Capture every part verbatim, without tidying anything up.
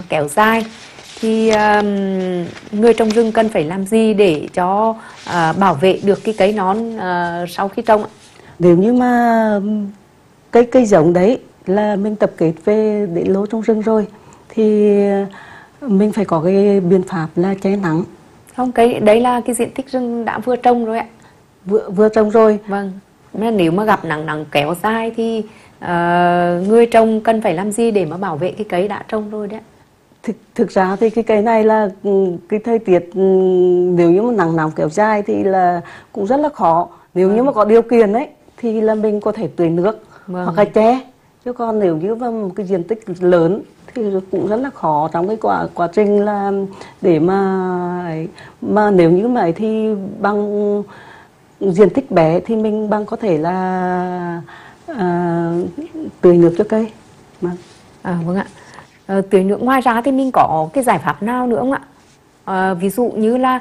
kéo dài thì uh, người trồng rừng cần phải làm gì để cho uh, bảo vệ được cái cây nón uh, sau khi trồng ạ? Nếu như mà cây cây giống đấy là mình tập kết về để lô trong rừng rồi thì mình phải có cái biện pháp là che nắng. Không, cái đấy là cái diện tích rừng đã vừa trồng rồi ạ. Vừa vừa trồng rồi. Vâng. Nếu mà gặp nắng nắng kéo dài thì uh, người trồng cần phải làm gì để mà bảo vệ cái cây đã trồng rồi đấy ạ? Thực, thực ra thì cái cây này là cái thời tiết nếu như mà nắng nóng kéo dài thì là cũng rất là khó. Nếu vâng. như mà có điều kiện ấy thì là mình có thể tưới nước vâng. hoặc là che. Chứ còn nếu như mà một cái diện tích lớn thì cũng rất là khó trong cái quá quá trình là để mà mà nếu như vậy thì bằng diện tích bé thì mình bằng có thể là à, tưới nước cho cây. Vâng. À, vâng ạ. À, tưới nước ngoài ra thì mình có cái giải pháp nào nữa không ạ? À, ví dụ như là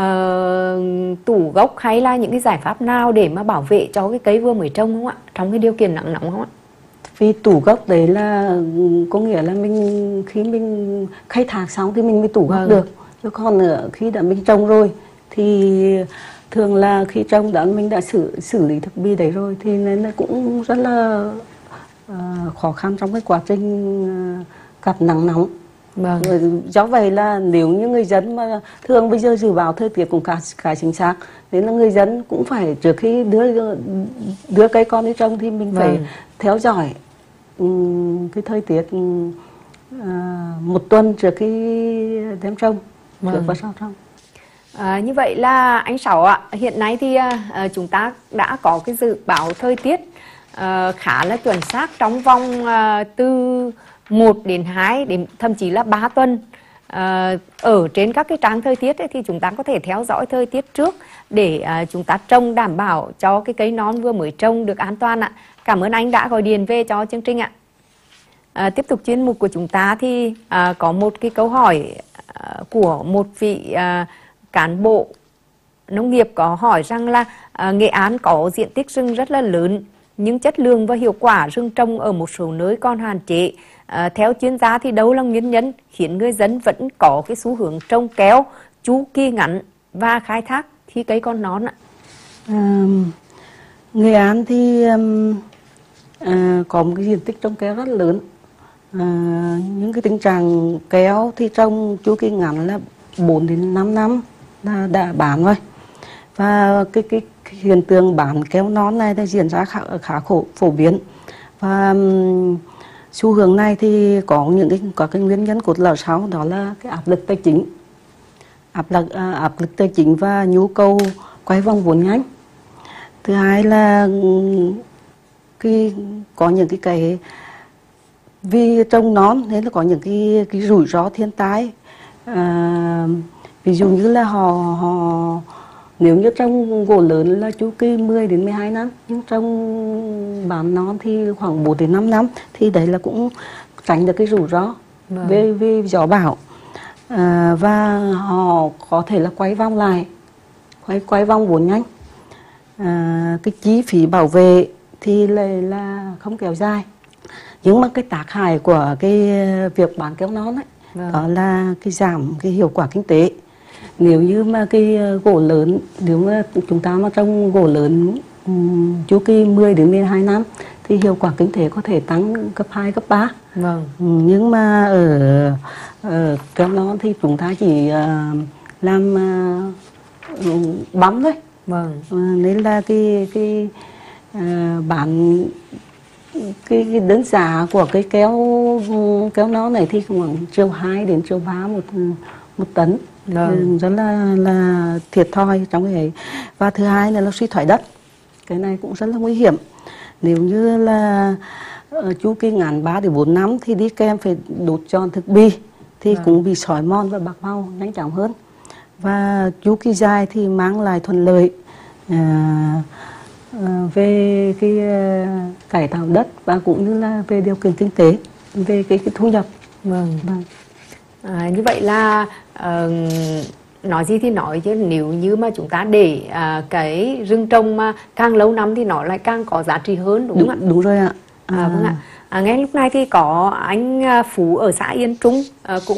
uh, tủ gốc hay là những cái giải pháp nào để mà bảo vệ cho cái cây vừa mới trồng không ạ? Trong cái điều kiện nắng nóng không ạ? Vì tủ gốc đấy là có nghĩa là mình khi mình khai thác xong thì mình mới tủ gốc vâng. được. Chứ còn nữa, khi đã mình trồng rồi thì thường là khi trồng đó mình đã xử xử lý thực bì đấy rồi thì nên là cũng rất là uh, khó khăn trong cái quá trình uh, gặp nắng nóng. Vâng. Rồi, do vậy là nếu như người dân mà thường bây giờ dự báo thời tiết cũng khá, khá chính xác, nên là người dân cũng phải trước khi đưa đưa cây con đi trồng thì mình vâng. phải theo dõi um, cái thời tiết um, uh, một tuần trước khi đem trồng vâng. trước và sau trồng. À, như vậy là anh Sáu ạ, hiện nay thì uh, chúng ta đã có cái dự báo thời tiết uh, khá là chuẩn xác trong vòng uh, từ một đến hai đến thậm chí là ba tuần. À, ở trên các cái trang thời tiết ấy, thì chúng ta có thể theo dõi thời tiết trước để à, chúng ta trồng đảm bảo cho cái cây non vừa mới trồng được an toàn ạ. Cảm ơn anh đã gọi điện về cho chương trình ạ. À, tiếp tục chuyên mục của chúng ta thì à, có một cái câu hỏi à, của một vị à, cán bộ nông nghiệp có hỏi rằng là à, Nghệ An có diện tích rừng rất là lớn nhưng chất lượng và hiệu quả rừng trồng ở một số nơi còn hạn chế. À, theo chuyên gia thì đâu là nguyên nhân khiến người dân vẫn có cái xu hướng trồng kéo chu kỳ ngắn và khai thác khi cây còn non ạ? À, Nghệ An thì um, à, có một cái diện tích trồng kéo rất lớn. À, những cái tình trạng kéo thì trồng chu kỳ ngắn là bốn đến năm năm là đã bán rồi. Và cái, cái, cái hiện tượng bán kéo non này thì diễn ra khá, khá khổ, phổ biến. Và um, xu hướng này thì có những cái có cái nguyên nhân cốt lõi sau đó là cái áp lực tài chính, áp lực à, áp lực tài chính và nhu cầu quay vòng vốn nhanh. Thứ hai là cái có những cái cái vì trồng nón nên là có những cái cái rủi ro thiên tai. À, ví dụ như là họ họ nếu như trồng gỗ lớn là chu kỳ mười đến mười hai năm, nhưng trồng bán non thì khoảng bốn đến năm năm, thì đấy là cũng tránh được cái rủi ro vâng. về, về gió bão. À, và họ có thể là quay vòng lại, quay, quay vòng vốn nhanh. À, cái chi phí bảo vệ thì là, là không kéo dài. Nhưng mà cái tác hại của cái việc bán kéo non ấy, vâng. đó là cái giảm cái hiệu quả kinh tế. Nếu như mà cái gỗ lớn, nếu mà chúng ta mà trồng gỗ lớn um, chu kỳ mười đến mười hai năm thì hiệu quả kinh tế có thể tăng gấp hai, gấp ba. Vâng. Nhưng mà ở, ở kéo non thì chúng ta chỉ uh, làm uh, bấm thôi. Vâng. Uh, nên là cái cái uh, bán cái, cái đơn giá của cái kéo kéo non này thì khoảng triệu hai đến triệu ba một một tấn. Vâng. Rất là là thiệt thòi trong cái ấy. Và thứ hai là, là suy thoái đất, cái này cũng rất là nguy hiểm. Nếu như là uh, chu kỳ ngắn ba đến bốn năm thì đi kèm phải đốt tròn thực bì thì vâng. cũng bị xói mòn và bạc màu nhanh chóng hơn. Và chu kỳ dài thì mang lại thuận lợi uh, uh, về cái uh, cải tạo đất và cũng như là về điều kiện kinh tế, về cái, cái thu nhập. Vâng. Vâng. À, như vậy là uh, nói gì thì nói chứ nếu như mà chúng ta để uh, cái rừng trồng mà càng lâu năm thì nó lại càng có giá trị hơn, đúng, đúng không ạ? Đúng rồi ạ. À, à, vâng ạ. À, ngay lúc này thì có anh Phú ở xã Yên Trung uh, cũng